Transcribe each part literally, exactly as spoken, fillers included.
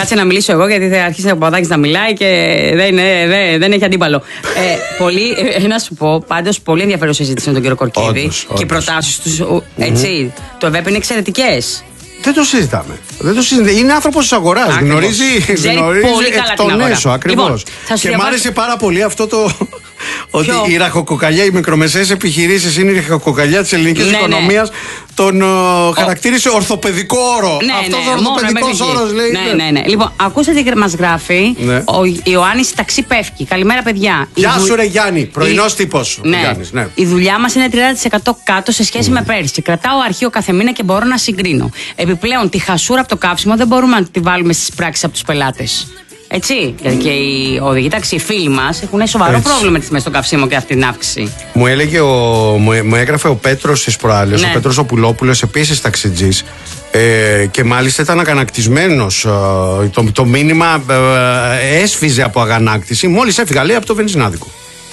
Κάτσε να μιλήσω εγώ, γιατί θα αρχίσει ο Παπαδάκης να μιλάει και δεν, δεν, δεν έχει αντίπαλο. ε, πολύ, ε, να σου πω, πάντως πολύ ενδιαφέρον συζήτηση με τον κύριο Κορκίδη. Όντως, όντως. Και οι προτάσεις του, έτσι. Mm-hmm. Το ΕΒΕΠ είναι εξαιρετικές. Δεν το συζητάμε. Δεν το συζητάμε. Είναι άνθρωπος της αγοράς. Γνωρίζει, γνωρίζει πολύ καλά εκ των έσω. Ακριβώς. Λοιπόν, και διαβάσω... μ' άρεσε πάρα πολύ αυτό το. Ότι η ραχοκοκαλιά, οι μικρομεσαίες επιχειρήσεις είναι η ραχοκοκαλιά της ελληνικής ναι, οικονομίας. Ναι. Τον ο... χαρακτήρισε ορθοπαιδικό όρο. Ναι, αυτός ναι, ο ορθοπαιδικός όρος λέει. Ναι, ναι, ναι. Λοιπόν, ακούσατε τι μας γράφει. Ναι. Ο Ιωάννης ταξί πέφτει. Καλημέρα, παιδιά. Γεια δου... σου, ρε Γιάννη. Πρωινός η... τύπος. Ναι. Γιάννης, ναι. Η δουλειά μας είναι τριάντα τοις εκατό κάτω σε σχέση mm. με πέρσι. Κρατάω αρχείο κάθε μήνα και μπορώ να συγκρίνω. Επιπλέον, τη χασούρα από το κάψιμο δεν μπορούμε να τη βάλουμε στις πράξεις από τους πελάτες. Έτσι. Γιατί και οι οδηγοί ταξί, οι φίλοι μας, έχουν σοβαρό Έτσι. πρόβλημα με τις τιμές στο καυσίμο και αυτή την αύξηση. Μου έλεγε, ο, μου, μου έγραφε ο Πέτρος στις προάλλες, ναι. ο Πέτρος ο Πουλόπουλος, επίσης ταξιτζής. Ε, και μάλιστα ήταν αγανακτισμένος. Ε, το, το μήνυμα ε, έσφιζε από αγανάκτηση. Μόλις έφυγα, λέει, από το βενζινάδικο.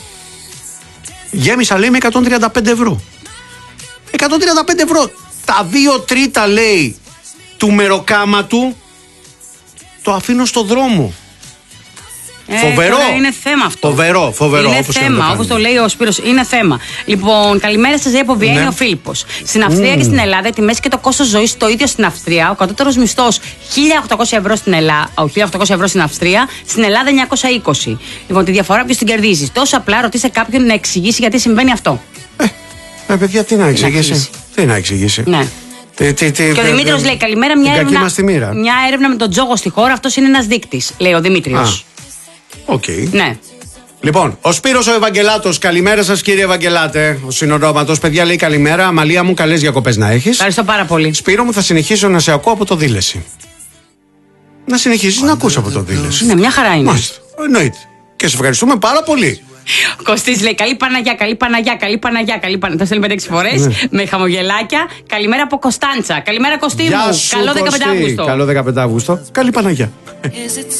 Γέμισα, λέει, με εκατόν τριάντα πέντε ευρώ. εκατόν τριάντα πέντε ευρώ. Τα δύο τρίτα, λέει, του μεροκάματου το αφήνω στο δρόμο. Ε, φοβερό. Είναι θέμα αυτό. Φοβερό, φοβερό. Είναι όπως θέμα, όπως το λέει ο Σπύρος. Είναι θέμα. Λοιπόν, καλημέρα σας, λέει από Βιέννη, ναι. ο Φίλιππος. Στην Αυστρία mm. και στην Ελλάδα, η τιμές και το κόστος ζωής το ίδιο στην Αυστρία. Ο κατώτερος μισθός χίλια οκτακόσια ευρώ στην Ελλάδα, χίλια οκτακόσια ευρώ στην Αυστρία, στην Ελλάδα εννιακόσια είκοσι. Λοιπόν, τη διαφορά ποιος την κερδίζει. Τόσο απλά ρωτήστε κάποιον να εξηγήσει γιατί συμβαίνει αυτό. Ε, ε παιδιά, τι να εξηγήσει. Τι να εξηγήσει. Ναι. Τι, τι, τι, και ο Δημήτριος λέει: Καλημέρα, μια έρευνα, μια έρευνα με τον τζόγο στη χώρα. Αυτός είναι ένας δείκτης, λέει ο Δημήτριος. Οκ. Okay. Ναι. Λοιπόν, ο Σπύρος ο Ευαγγελάτος, καλημέρα σας κύριε Ευαγγελάτε. Ο συνοδόματος, παιδιά, λέει καλημέρα. Αμαλία μου, καλές διακοπές να έχεις. Ευχαριστώ πάρα πολύ. Σπύρο μου, θα συνεχίσω να σε ακούω από το Δήλεση. Να συνεχίσεις να ακούς από το Δήλεση. Ναι, μια χαρά είναι. Μάλιστα. Εννοείται. Και σε ευχαριστούμε πάρα πολύ. Ο Κωστής λέει: Καλή Παναγιά, καλή Παναγιά, καλή Παναγιά, καλή Παναγιά. Το στέλνει πέντε έξι φορές ναι. με χαμογελάκια. Καλημέρα από Κωνσταντσα. Καλημέρα, Κωστή μου. Καλό δεκαπέντε Αύγουστο. Καλό δεκαπέντε Αύγουστο. Καλή Παναγιά.